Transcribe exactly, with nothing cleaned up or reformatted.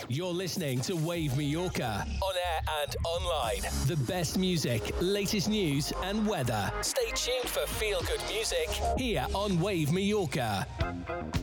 You're listening to Wave Mallorca, on air and online. The best music, latest news and weather. Stay tuned for feel-good music here on Wave Mallorca.